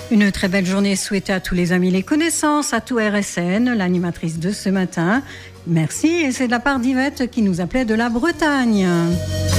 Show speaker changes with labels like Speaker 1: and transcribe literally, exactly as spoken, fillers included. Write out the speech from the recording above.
Speaker 1: Une très belle journée souhaitée à tous les amis, les connaissances, à tout R S N, l'animatrice de ce matin. Merci, et c'est de la part d'Yvette qui nous appelait de la Bretagne.